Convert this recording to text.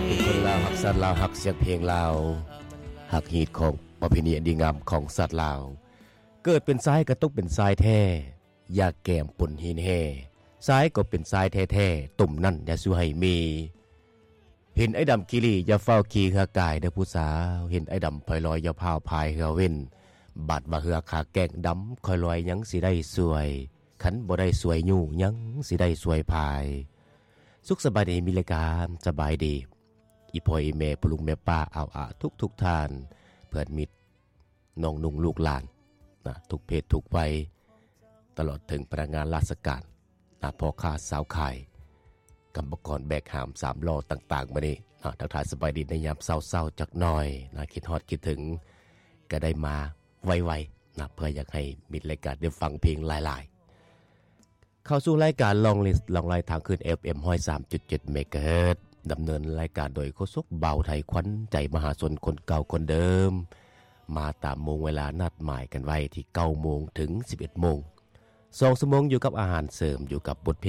เป็นคนลาวหักสัตว์ลาวหักเสียงเพลงลาวหักฮีตของประเพณีอันดีงามของสัตว์ลาวเกิดเป็นทรายก็ต้องเป็นทรายแท้อย่าแก้มปนหินแห่ทรายก็เป็นทรายแท้ๆตุ่มนั่นอย่าสู้ให้มีเห็นไอ้ดำกิลีอย่าเฝ้าขี่เหือกายเด้อผู้สาวเห็นไอ้ดำพลอยลอยอย่าพาวพายเหือเว้นบาดว่าเหือขาแกงดำคอยลอยยังสิได้สวยขันบ่ได้สวยอยู่ยังสิได้สวยพายสุขสบายดีมีรายการสบายดีอีพ่ออีแม่ปลุงแม่ป้าเอาทุกท่านเพื่อนมิตรน้องนุ่งลูกหลานนะทุกเพศทุกวัยตลอดถึงพนักงานราชการพ่อค้าสาวขายกรรมกรแบกหามสามล้อต่างๆมานี่ทักทายสบายดีในยามเศร้าๆจักหน่อยนะคิดฮอดคิดถึงก็ได้มาไวๆนะเพื่ออยากให้มิตรรายการได้ฟังเพลงหลายๆเข้าสู่รายการลองลิสต์ลองไล่ทางขึ้น FM 103.7 เมกะเฮิรตซ์ดำเนินรายการโดยโฆษกเบาไทยขวัญใจมหาชนคนเก่าคนเดิมมาตามโมงเวลานัดหมายกันไว้ที่9 โมงถึง 11 โมง2 ชั่วโมงอยู่กับอาหารเสริมอยู่กับบทเพลง